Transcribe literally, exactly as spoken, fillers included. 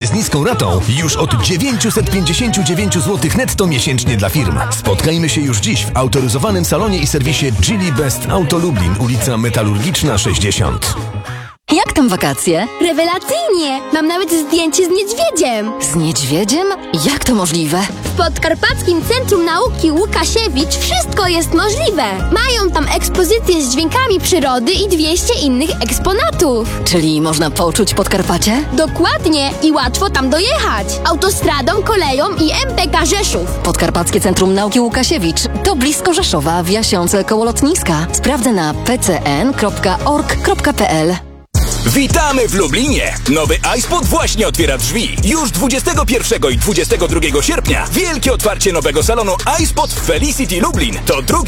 z niską ratą już od dziewięćset pięćdziesiąt dziewięć złotych netto miesięcznie dla firm. Spotkajmy się już dziś w autoryzowanym salonie i serwisie Geely Best Auto Lublin, ulica Metalurgiczna sześćdziesiąt. Jak tam wakacje? Rewelacyjnie! Mam nawet zdjęcie z niedźwiedziem! Z niedźwiedziem? Jak to możliwe? W Podkarpackim Centrum Nauki Łukasiewicz wszystko jest możliwe! Mają tam ekspozycję z dźwiękami przyrody i dwieście innych eksponatów! Czyli można poczuć Podkarpacie? Dokładnie! I łatwo tam dojechać! Autostradą, koleją i M P K Rzeszów! Podkarpackie Centrum Nauki Łukasiewicz to blisko Rzeszowa, w Jasiące koło lotniska. Sprawdzę na p c n kropka org kropka p l. Witamy w Lublinie! Nowy iSpot właśnie otwiera drzwi. Już dwudziestego pierwszego i dwudziestego drugiego sierpnia wielkie otwarcie nowego salonu iSpot w Felicity Lublin. To drugi